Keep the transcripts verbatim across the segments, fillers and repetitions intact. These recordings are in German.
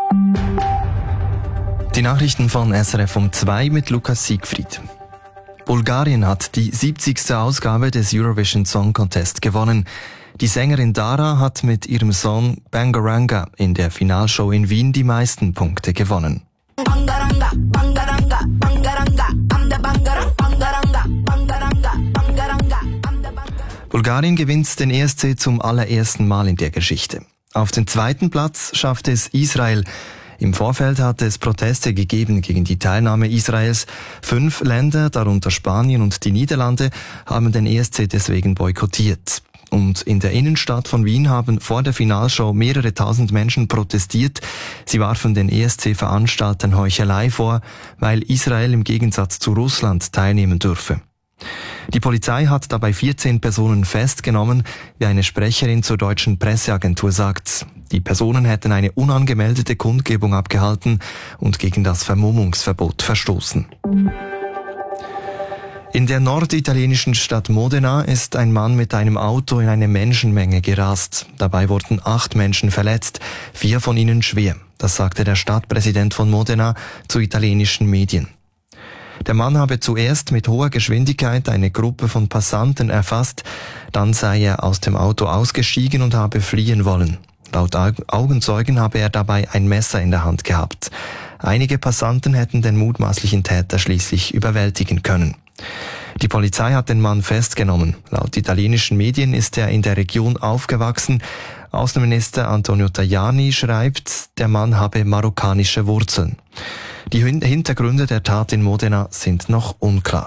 Die Nachrichten von S R F um zwei mit Lukas Siegfried. Bulgarien hat die siebzigste Ausgabe des Eurovision Song Contest gewonnen. Die Sängerin Dara hat mit ihrem Song Bangaranga in der Finalshow in Wien die meisten Punkte gewonnen. Bangaranga, Bangaranga, Bangaranga, am der Bangarang, Bangaranga, Bangaranga, Bangaranga, am der Bangaranga. Bulgarien gewinnt den E S C zum allerersten Mal in der Geschichte. Auf den zweiten Platz schaffte es Israel. Im Vorfeld hatte es Proteste gegeben gegen die Teilnahme Israels. Fünf Länder, darunter Spanien und die Niederlande, haben den E S C deswegen boykottiert. Und in der Innenstadt von Wien haben vor der Finalshow mehrere tausend Menschen protestiert. Sie warfen den E S C-Veranstaltern Heuchelei vor, weil Israel im Gegensatz zu Russland teilnehmen dürfe. Die Polizei hat dabei vierzehn Personen festgenommen, wie eine Sprecherin zur deutschen Presseagentur sagt. Die Personen hätten eine unangemeldete Kundgebung abgehalten und gegen das Vermummungsverbot verstoßen. In der norditalienischen Stadt Modena ist ein Mann mit einem Auto in eine Menschenmenge gerast. Dabei wurden acht Menschen verletzt, vier von ihnen schwer. Das sagte der Stadtpräsident von Modena zu italienischen Medien. Der Mann habe zuerst mit hoher Geschwindigkeit eine Gruppe von Passanten erfasst, dann sei er aus dem Auto ausgestiegen und habe fliehen wollen. Laut Augenzeugen habe er dabei ein Messer in der Hand gehabt. Einige Passanten hätten den mutmaßlichen Täter schließlich überwältigen können. Die Polizei hat den Mann festgenommen. Laut italienischen Medien ist er in der Region aufgewachsen. Außenminister Antonio Tajani schreibt, der Mann habe marokkanische Wurzeln. Die Hintergründe der Tat in Modena sind noch unklar.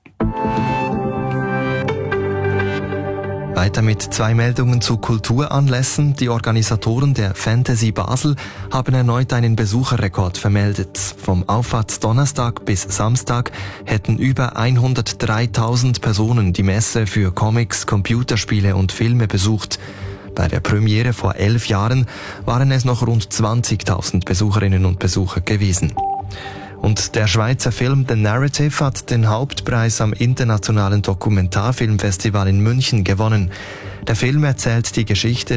Weiter mit zwei Meldungen zu Kulturanlässen. Die Organisatoren der Fantasy Basel haben erneut einen Besucherrekord vermeldet. Vom Auffahrtsdonnerstag bis Samstag hätten über hundertdreitausend Personen die Messe für Comics, Computerspiele und Filme besucht. Bei der Premiere vor elf Jahren waren es noch rund zwanzigtausend Besucherinnen und Besucher gewesen. Und der Schweizer Film The Narrative hat den Hauptpreis am Internationalen Dokumentarfilmfestival in München gewonnen. Der Film erzählt die Geschichte